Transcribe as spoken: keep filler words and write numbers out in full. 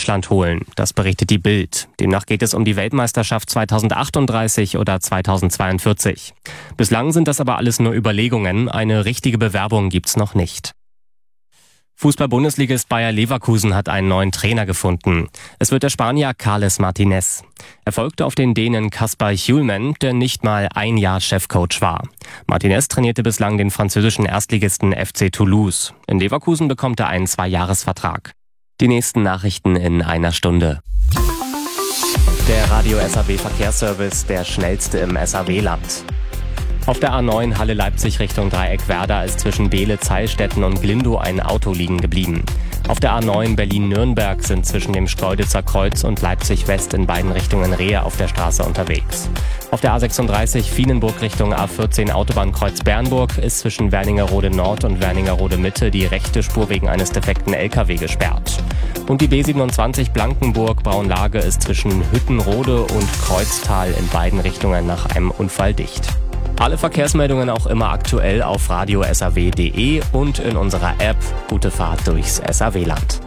Deutschland holen. Das berichtet die Bild. Demnach geht es um die Weltmeisterschaft zweitausendachtunddreißig oder zweitausendzweiundvierzig. Bislang sind das aber alles nur Überlegungen. Eine richtige Bewerbung gibt's noch nicht. Fußball-Bundesligist Bayer Leverkusen hat einen neuen Trainer gefunden. Es wird der Spanier Carles Martinez. Er folgte auf den Dänen Kasper Hjulmand, der nicht mal ein Jahr Chefcoach war. Martinez trainierte bislang den französischen Erstligisten F C Toulouse. In Leverkusen bekommt er einen Zweijahresvertrag. Die nächsten Nachrichten in einer Stunde. Der Radio S A W Verkehrsservice, der schnellste im S A W-Land. Auf der A neun Halle Leipzig Richtung Dreieck-Werder ist zwischen Behle, Zeilstätten und Glindow ein Auto liegen geblieben. Auf der A neun Berlin-Nürnberg sind zwischen dem Schkeuditzer Kreuz und Leipzig West in beiden Richtungen Rehe auf der Straße unterwegs. Auf der A sechsunddreißig Vienenburg Richtung A vierzehn Autobahnkreuz Bernburg ist zwischen Wernigerode Nord und Wernigerode Mitte die rechte Spur wegen eines defekten L K W gesperrt. Und die B siebenundzwanzig Blankenburg-Braunlage ist zwischen Hüttenrode und Kreuztal in beiden Richtungen nach einem Unfall dicht. Alle Verkehrsmeldungen auch immer aktuell auf radio s a w punkt d e und in unserer App. Gute Fahrt durchs S A W-Land.